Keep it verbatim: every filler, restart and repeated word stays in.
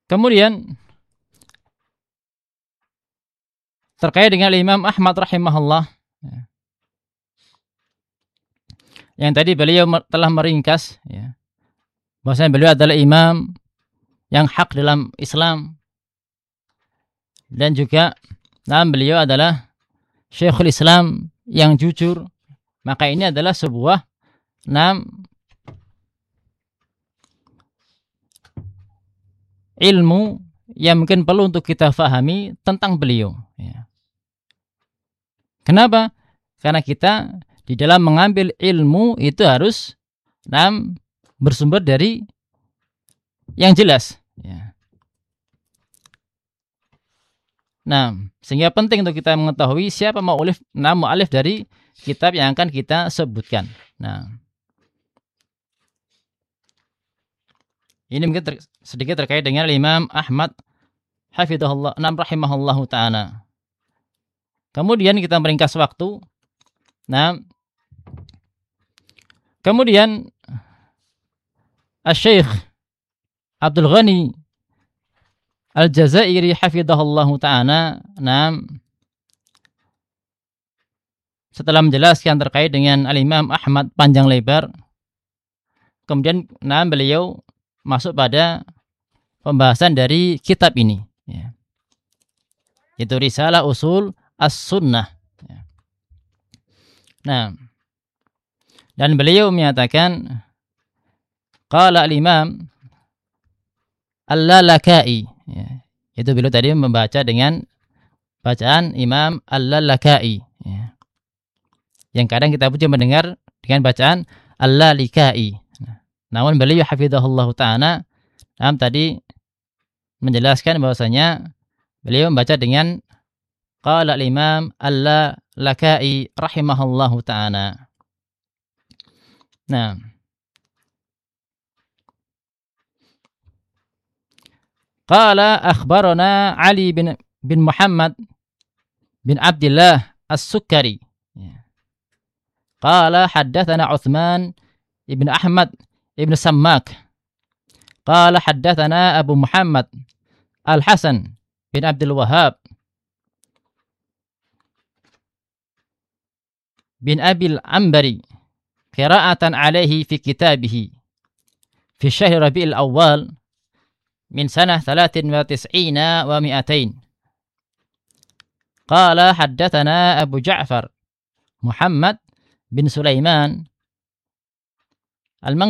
Kemudian terkait dengan Imam Ahmad rahimahullah, yang tadi beliau telah meringkas, ya, bahwasanya beliau adalah imam yang hak dalam Islam, dan juga nah, beliau adalah Syekhul Islam yang jujur. Maka ini adalah sebuah enam ilmu yang mungkin perlu untuk kita fahami tentang beliau, ya. Kenapa? Karena kita di dalam mengambil ilmu itu harus enam bersumber dari yang jelas, ya. Nah, sehingga penting untuk kita mengetahui siapa mu'allif, nah mu'allif dari kitab yang akan kita sebutkan. Nah, ini mungkin ter, sedikit terkait dengan Imam Ahmad hafizahullah, nam rahimahullahu ta'ala. Kemudian kita meringkas waktu. Nah, kemudian Asy-Syaikh Abdul Ghani Al-Jazairi hafizahullahu ta'ala, nah, setelah menjelaskan terkait dengan Al-Imam Ahmad panjang lebar, kemudian nah, beliau masuk pada pembahasan dari kitab ini, ya. Itu Risalah Usul As-Sunnah, ya. Nah, dan beliau menyatakan qala al-Imam Al-Lalaka'i, ya. Itu beliau tadi membaca dengan bacaan Imam Al-Lalaka'i, ya. Yang kadang kita pun mendengar dengan bacaan Al-Lalikai. Nah, namun beliau hafizahullah ta'ala nah, tadi menjelaskan bahwasanya beliau membaca dengan qala al-Imam Al-Lalakai rahimahullahu ta'ala. Nah, qala akhbarana Ali bin, bin Muhammad bin Abdullah As-Sukkari, qala haddatsana Utsman ibn Ahmad ibn Sammak, qala haddatsana Abu Muhammad Al-Hasan bin Abdul Wahhab bin Abil Ambari qira'atan alaihi fi kitabihi fi syahr Rabi'il Awwal min sanah thalathin wa tis'ina wa mi'atain. Qala haddatsana Abu Ja'far Muhammad bin Sulaiman Al